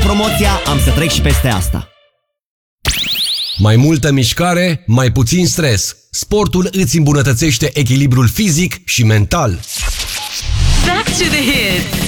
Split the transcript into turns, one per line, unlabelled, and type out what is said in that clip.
promoția, am să trec și peste asta.
Mai multă mișcare, mai puțin stres. Sportul îți îmbunătățește echilibrul fizic și mental.
Back to the hits.